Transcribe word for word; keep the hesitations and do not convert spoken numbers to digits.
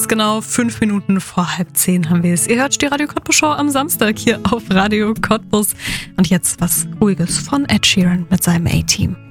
ganz genau fünf Minuten vor halb zehn haben wir es. Ihr hört die Radio Cottbus Show am Samstag hier auf Radio Cottbus. Und jetzt was Ruhiges von Ed Sheeran mit seinem A-Team.